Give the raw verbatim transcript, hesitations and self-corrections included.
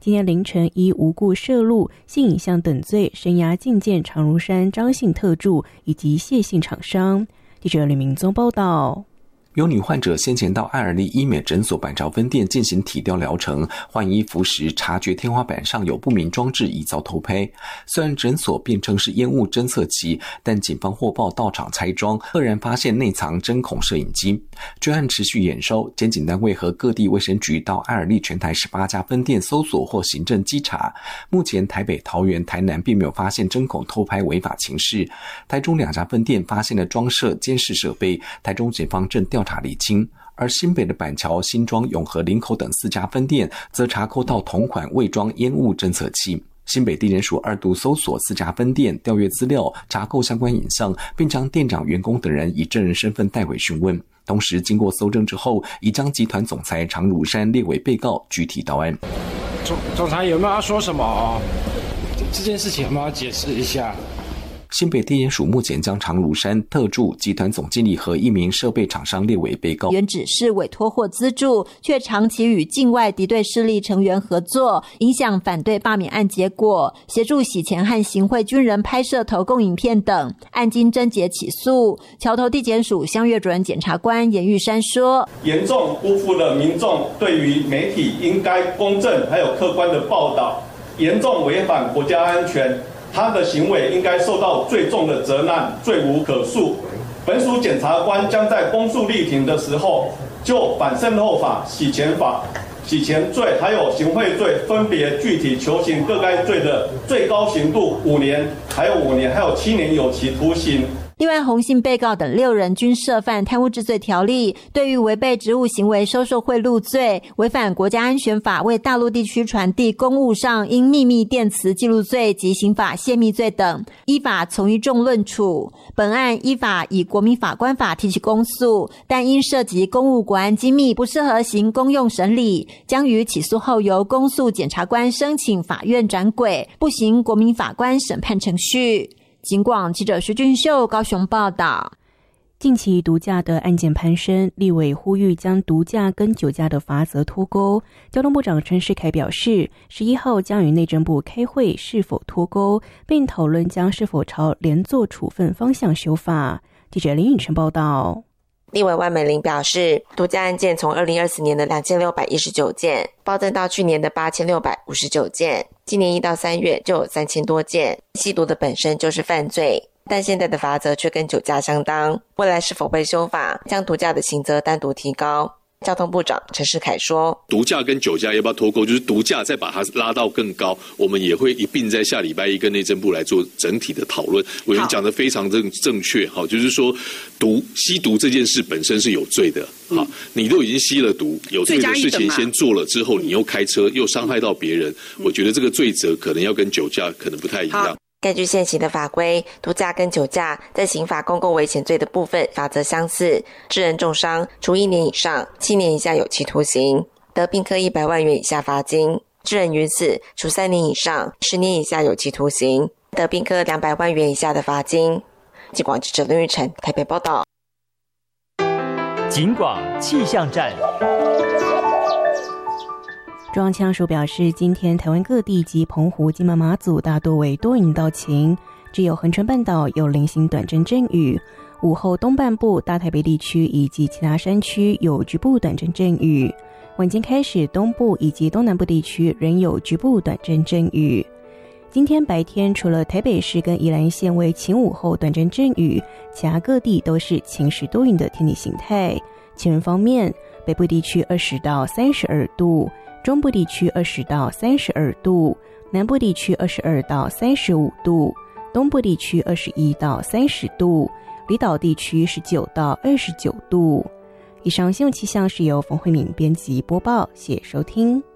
今天凌晨依无故涉入、性影像等罪声押禁见长如山张姓特助以及谢姓厂商。记者吕明宗报道。 有女患者先前到爱尔丽医美诊所板桥分店进行体雕疗程，换衣服时察觉天花板上有不明装置，疑遭偷拍。虽然诊所辩称是烟雾侦测器，但警方获报到场拆装，赫然发现内藏针孔摄影机。专案持续验收，检警单位和各地卫生局到爱尔丽全台十八家分店搜索或行政稽查。目前台北、桃园、台南并没有发现针孔偷拍违法情事，台中两家分店发现了装设监视设备，台中警方正调查厘清，而新北的板桥、新庄、永和、林口等四家分店则查扣到同款伪装烟雾侦测器。新北地检署二度搜索四家分店，调阅资料，查扣相关影像，并将店长、员工等人以证人身份带回讯问。同时经过搜证之后，已将集团总裁常如山列为被告，具体到案。 总总裁有没有要说什么？这件事情有没有要解释一下？ 新北地检署目前将常如山特助、集团总经理和一名设备厂商列为被告。 原只是委托或资助，却长期与境外敌对势力成员合作，影响反对罢免案结果，协助洗钱和行贿军人拍摄投共影片等，案经侦结起诉。桥头地检署乡岳主任检察官严玉山说： 严重辜负了民众对于媒体应该公正还有客观的报道，严重违反国家安全。他的行为应该受到最重的责难，罪无可恕。本署检察官将在公诉力庭的时候，就反渗透法、洗钱法、洗钱罪还有行贿罪，分别具体求刑各该罪的最高刑度五年，还有五年，还有七年有期徒刑。 另外，洪姓被告等六人均涉犯贪污治罪条例，对于违背职务行为收受贿赂罪、违反国家安全法为大陆地区传递公务上因秘密电磁记录罪及刑法泄密罪等，依法从一重论处。本案依法以国民法官法提起公诉，但因涉及公务国安机密，不适合行公用审理，将于起诉后由公诉检察官申请法院转轨，不行国民法官审判程序。警广记者徐俊秀高雄报道。 近期毒驾的案件攀升，立委呼吁将毒驾跟酒驾的罚则脱钩。交通部长陈世凯表示，十一号将与内政部开会是否脱钩，并讨论将是否朝连坐处分方向修法。记者林允晨报道。 立委万美玲表示，毒驾案件从二零二四年的两千六百一十九件暴增到去年的八千六百五十九件，今年一到三月就有三千多件。吸毒的本身就是犯罪，但现在的罚则却跟酒驾相当，未来是否会修法，将毒驾的刑责单独提高？交通部长陈世凯说， 毒驾跟酒驾要不要脱钩，就是毒驾再把它拉到更高，我们也会一并在下礼拜一跟内政部来做整体的讨论。委员讲得非常正正确，好，就是说毒吸毒这件事本身是有罪的，好，你都已经吸了毒，有罪的事情先做了之后，你又开车又伤害到别人，我觉得这个罪责可能要跟酒驾可能不太一样。 根据现行的法规，毒驾跟酒驾在刑法公共危险罪的部分法则相似，致人重伤，处一年以上七年以下有期徒刑，得并科一百万元以下罚金；致人于死，处三年以上十年以下有期徒刑，得并科两百万元以下的罚金。警广记者林玉成台北报道。 警广气象站。 中央气象署表示，今天台湾各地及澎湖、金门、马祖大多为多云到晴，只有恒春半岛有零星短阵阵雨。午后东半部、大台北地区以及其他山区有局部短阵阵雨。晚间开始，东部以及东南部地区仍有局部短阵阵雨。今天白天除了台北市跟宜兰县为晴午后短阵阵雨，其他各地都是晴时多云的天气形态。气温方面，北部地区二十到三十二度。中部地区二十到三十二度，南部地区二十二到三十五度，东部地区二十一到三十度，离岛地区十九到二十九度。以上新闻气象是由冯慧敏编辑播报，谢谢收听。